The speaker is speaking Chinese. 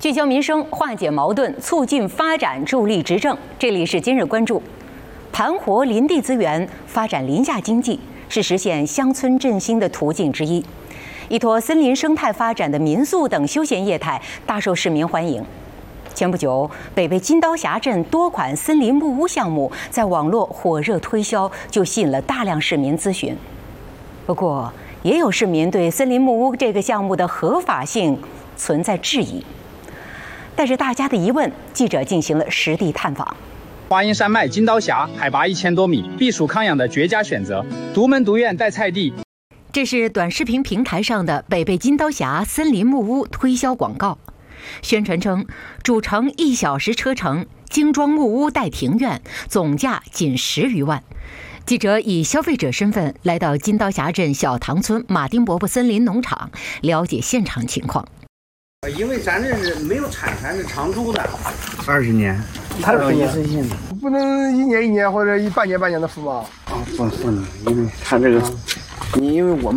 聚焦民生，化解矛盾，促进发展，助力执政。这里是今日关注。盘活林地资源，发展林下经济，是实现乡村振兴的途径之一。依托森林生态发展的民宿等休闲业态大受市民欢迎。前不久，北碚金刀峡镇多款森林木屋项目在网络火热推销，就吸引了大量市民咨询。不过，也有市民对森林木屋这个项目的合法性存在质疑。带着大家的疑问，记者进行了实地探访。 华阴山脉金刀峡海拔1000多米，避暑康养的绝佳选择，独门独院带菜地。 这是短视频平台上的北碚金刀峡森林木屋推销广告，宣传称主城1小时车程，精装木屋带庭院，总价仅10余万。记者以消费者身份来到金刀峡镇小塘村马丁伯伯森林农场，了解现场情况。 因为咱这是没有产权是长租的 ，20年， 他是一次性的， 不能一年或者半年的付吧？ 不能，因为他这个，因为我们。